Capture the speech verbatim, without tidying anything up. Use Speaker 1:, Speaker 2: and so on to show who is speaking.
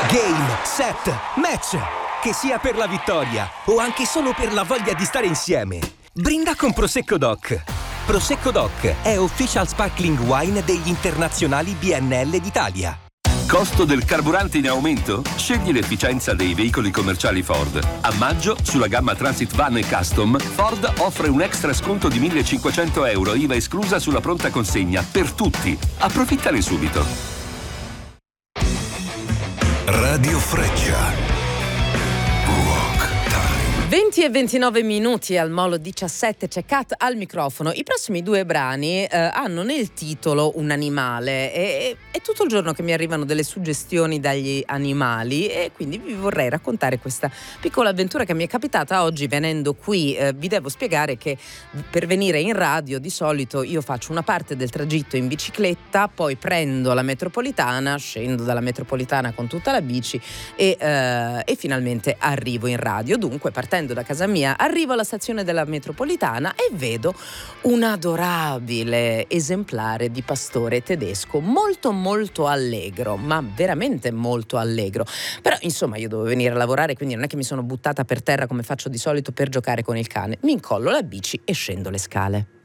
Speaker 1: Game, set, match! Che sia per la vittoria o anche solo per la voglia di stare insieme. Brinda con Prosecco Doc. Prosecco Doc è official sparkling wine degli internazionali B N L d'Italia.
Speaker 2: Costo del carburante in aumento? Scegli l'efficienza dei veicoli commerciali Ford. A maggio, sulla gamma Transit Van e Custom, Ford offre un extra sconto di millecinquecento euro, I V A esclusa sulla pronta consegna, per tutti. Approfittane subito.
Speaker 3: Radio Freccia.
Speaker 4: venti e ventinove minuti al Molo diciassette, c'è Kat al microfono. I prossimi due brani eh, hanno nel titolo un animale e è tutto il giorno che mi arrivano delle suggestioni dagli animali e quindi vi vorrei raccontare questa piccola avventura che mi è capitata oggi venendo qui. Eh, vi devo spiegare che per venire in radio di solito io faccio una parte del tragitto in bicicletta, poi prendo la metropolitana, scendo dalla metropolitana con tutta la bici e, eh, e finalmente arrivo in radio. Dunque, partendo da casa mia, arrivo alla stazione della metropolitana e vedo un adorabile esemplare di pastore tedesco, molto molto allegro, ma veramente molto allegro. Però insomma io dovevo venire a lavorare, quindi non è che mi sono buttata per terra come faccio di solito per giocare con il cane. Mi incollo la bici e scendo le scale.